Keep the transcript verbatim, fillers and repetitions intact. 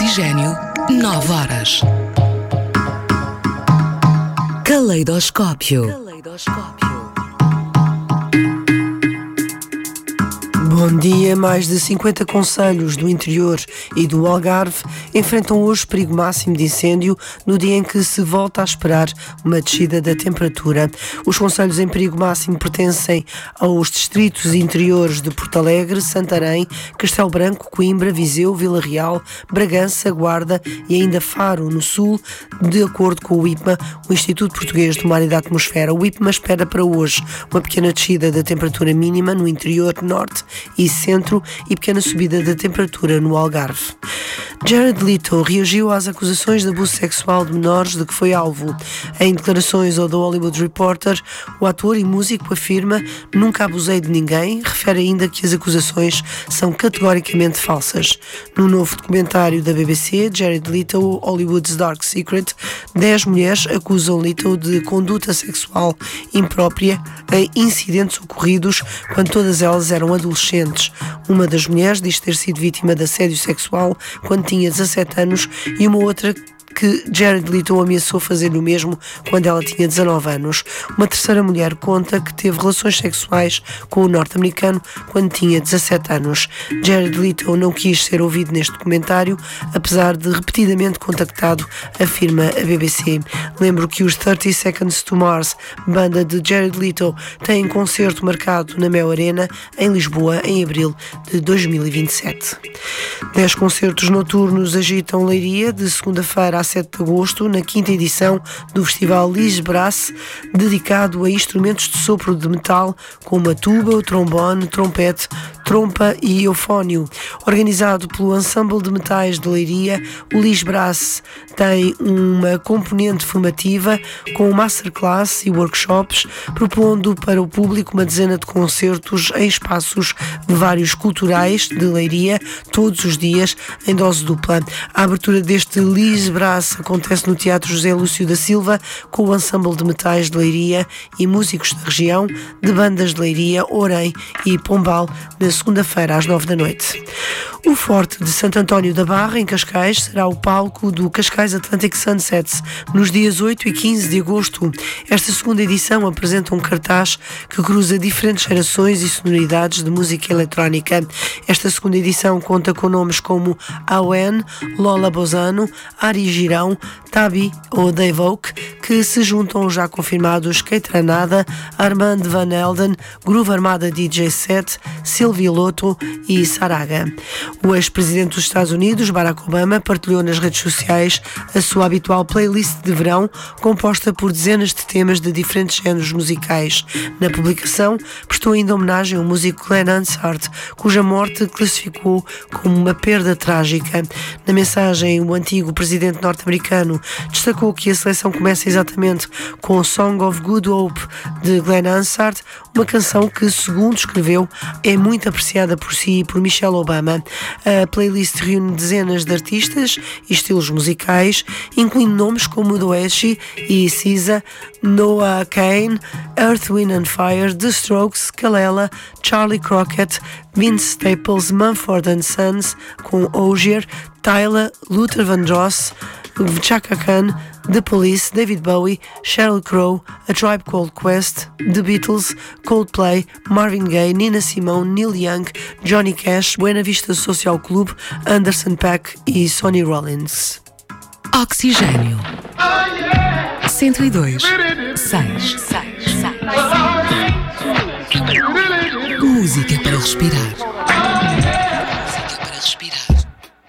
Oxigênio, nove horas. Caleidoscópio. Caleidoscópio. Bom dia. Mais de cinquenta concelhos do interior e do Algarve enfrentam hoje perigo máximo de incêndio no dia em que se volta a esperar uma descida da temperatura. Os concelhos em perigo máximo pertencem aos distritos interiores de Porto Alegre, Santarém, Castelo Branco, Coimbra, Viseu, Vila Real, Bragança, Guarda e ainda Faro, no sul, de acordo com o I P M A, o Instituto Português do Mar e da Atmosfera. O I P M A espera para hoje uma pequena descida da temperatura mínima no interior norte e centro e pequena subida da temperatura no Algarve. Jared Leto reagiu às acusações de abuso sexual de menores de que foi alvo. Em declarações ao The Hollywood Reporter, o ator e músico afirma: "Nunca abusei de ninguém", refere ainda que as acusações são categoricamente falsas. No novo documentário da B B C, Jared Leto, Hollywood's Dark Secret, dez mulheres acusam Leto de conduta sexual imprópria em incidentes ocorridos quando todas elas eram adolescentes. Uma das mulheres diz ter sido vítima de assédio sexual quando tinha dezassete anos e uma outra que Jared Leto ameaçou fazer o mesmo quando ela tinha dezanove anos. Uma terceira mulher conta que teve relações sexuais com o norte-americano quando tinha dezassete anos. Jared Leto não quis ser ouvido neste documentário, apesar de repetidamente contactado, afirma a B B C. Lembro que os thirty Seconds to Mars, banda de Jared Leto, têm concerto marcado na Mel Arena, em Lisboa, em abril de dois mil e vinte e sete. Dez concertos noturnos agitam Leiria, de segunda-feira a sete de agosto, na quinta edição do Festival Lis Brass, dedicado a instrumentos de sopro de metal como a tuba, o trombone, trompete, trompa e eufónio. Organizado pelo Ensemble de Metais de Leiria, o Lis Brass tem uma componente formativa com masterclass e workshops, propondo para o público uma dezena de concertos em espaços vários culturais de Leiria, todos os dias, em dose dupla. A abertura deste Lis Brass acontece no Teatro José Lúcio da Silva, com o Ensemble de Metais de Leiria e músicos da região, de bandas de Leiria, Orem e Pombal, na segunda-feira às nove da noite. O Forte de Santo António da Barra, em Cascais, será o palco do Cascais Atlantic Sunsets nos dias oito e quinze de agosto. Esta segunda edição apresenta um cartaz que cruza diferentes gerações e sonoridades de música eletrónica. Esta segunda edição conta com nomes como Awen, Lola Bozano, Ari Girão, Tabi ou Dave Oak, que se juntam aos já confirmados Kate Ranada, Armand Van Helden, Groove Armada D J Set, Silvia Loto e Saraga. O ex-presidente dos Estados Unidos, Barack Obama, partilhou nas redes sociais a sua habitual playlist de verão, composta por dezenas de temas de diferentes géneros musicais. Na publicação, prestou ainda homenagem ao músico Glenn Hansard, cuja morte classificou como uma perda trágica. Na mensagem, o antigo presidente norte-americano destacou que a seleção começa exatamente com Song of Good Hope, de Glenn Hansard, uma canção que, segundo escreveu, é muito apreciada por si e por Michelle Obama. A playlist reúne dezenas de artistas e estilos musicais, incluindo nomes como Doechii e Cisa, Noah Kahan, Earth, Wind and Fire, The Strokes, Kalela, Charlie Crockett, Vince Staples, Mumford and Sons, com Ogier, Tyler, Luther Vandross, Chaka Khan, The Police, David Bowie, Sheryl Crow, A Tribe Called Quest, The Beatles, Coldplay, Marvin Gaye, Nina Simone, Neil Young, Johnny Cash, Buena Vista Social Club, Anderson .Paak e Sonny Rollins. Oxigênio cento e dois, seis. Música para respirar.